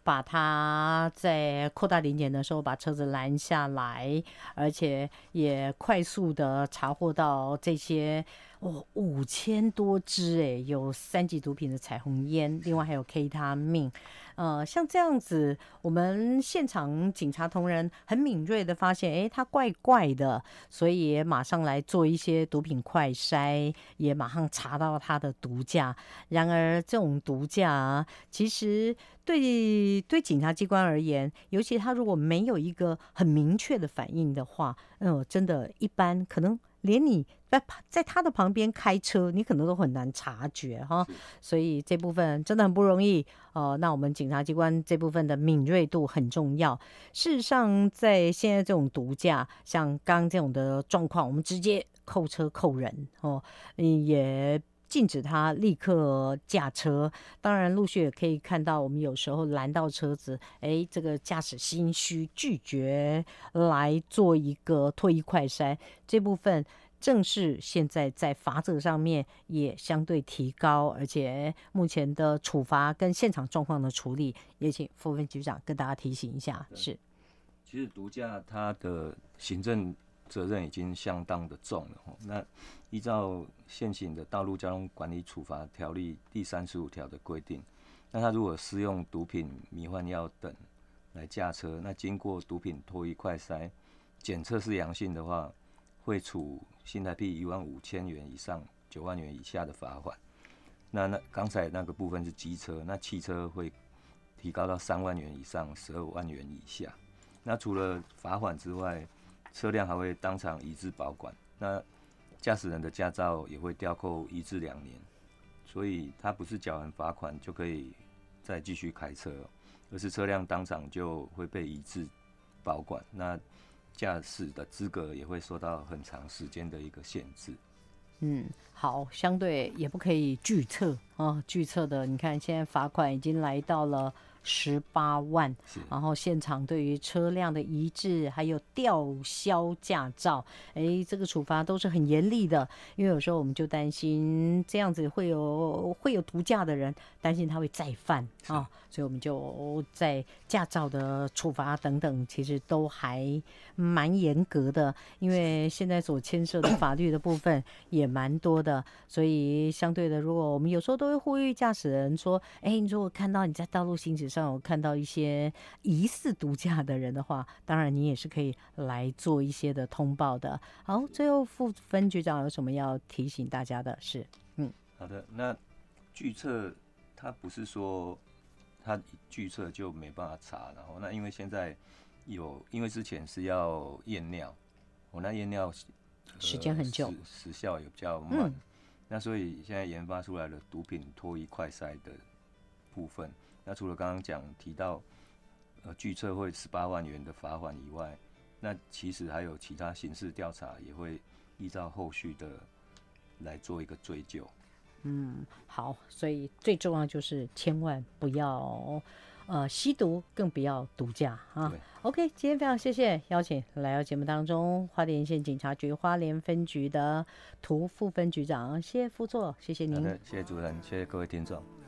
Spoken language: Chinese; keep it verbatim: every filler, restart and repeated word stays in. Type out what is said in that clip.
把他在扩大临检的时候把车子拦下来，而且也快速的查获到这些哦五千多支哎，有三级毒品的彩虹烟，另外还有 K 他命。呃，像这样子，我们现场警察同仁很敏锐的发现，哎，他怪怪的，所以也马上来做一些毒品快筛，也马上查到他的毒驾。然而，这种毒驾啊，其实对对警察机关而言，尤其他如果没有一个很明确的反应的话，嗯，真的，一般可能连你在在他的旁边开车，你可能都很难察觉哈。所以这部分真的很不容易。呃，那我们警察机关这部分的敏锐度很重要。事实上，在现在这种毒驾，像刚刚这种的状况，我们直接扣车扣人哦，也禁止他立刻驾车。当然，陆续也可以看到，我们有时候拦到车子，哎，这个驾驶心虚，拒绝来做一个脱衣快筛，这部分正是现在在罚则上面也相对提高，而且目前的处罚跟现场状况的处理，也请副分局长跟大家提醒一下。是， 其实毒驾它的行政责任已经相当的重了。那依照现行的道路交通管理处罚条例第三十五条的规定，那他如果施用毒品、迷幻药等来驾车，那经过毒品脱衣快筛检测是阳性的话，会处新台币一万五千元以上九万元以下的罚款。那那刚才那个部分是机车，那汽车会提高到三万元以上十二万元以下。那除了罚款之外，车辆还会当场移至保管。那驾驶人的驾照也会吊扣一至两年。所以他不是缴完罚款就可以再继续开车，而是车辆当场就会被移至保管。那驾驶的资格也会受到很长时间的一个限制。 嗯，好，相对也不可以拒测啊，拒测的，你看现在罚款已经来到了十八万，然后现场对于车辆的移置还有吊销驾照，哎，这个处罚都是很严厉的。因为有时候我们就担心这样子会有会有毒驾的人，担心他会再犯啊，所以我们就在驾照的处罚等等，其实都还蛮严格的。因为现在所牵涉的法律的部分也蛮多的，所以相对的，如果我们有时候都会呼吁驾驶人说，哎，你如果看到你在道路行驶上有看到一些疑似毒驾的人的话，当然你也是可以来做一些的通报的。好，最后副分局长有什么要提醒大家的是？嗯， 好的，那拒测它不是说它拒测就没办法查，然后那因为现在有，因为之前是要验尿，我、哦、那验尿、呃、 时间很久， 时效也比较慢、 嗯， 那所以现在研发出来的毒品脱衣快筛的部分。那除了刚刚讲提到，呃，拒测会十八万元的罚款以外，那其实还有其他刑事调查也会依照后续的来做一个追究。 嗯，好，所以最重要就是千万不要呃吸毒，更不要毒驾啊。OK， 今天非常谢谢邀请来到节目当中，花莲县警察局花莲分局的涂副分局长，谢谢副座，谢谢您。 好的，谢谢主任，谢谢各位听众。